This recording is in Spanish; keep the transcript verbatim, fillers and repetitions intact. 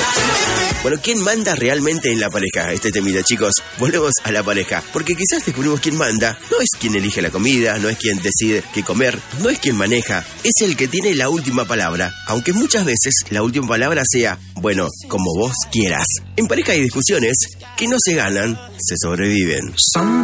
Bueno, ¿quién manda realmente en la pareja? Este temita, chicos. Volvemos a la pareja. Porque quizás descubrimos quién manda. No es quien elige la comida, no es quien decide qué comer, no es quien maneja. Es el que tiene la última palabra. Aunque muchas veces la última palabra sea, bueno, como vos quieras. En pareja hay discusiones que no se ganan, se sobreviven.